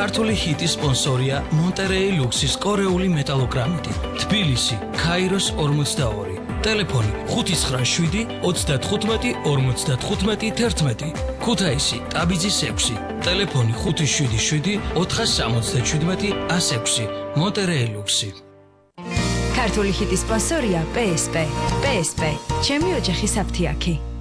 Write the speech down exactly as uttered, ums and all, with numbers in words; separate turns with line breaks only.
ქართული ჰიტის სპონსორია მონტერეი ლუქსის კორეული მეტალოგრამიტი. თბილისი, ქაიროს ორმოცდაორი. ტელეფონი ხუთი ცხრა შვიდი ოცდათხუთმეტი ორმოცდათხუთმეტი თერთმეტი. ქუთაისი, ტაბიძის ექვსი. ტელეფონი ხუთი შვიდი შვიდი ოთხასამოცდაჩვიდმეტი ასექვსი. მონტერეი ლუქსი.
ქართული ჰიტის სპონსორია პე ეს პე. პე ეს პე. ჩემი ოჯახის აფთიაქი.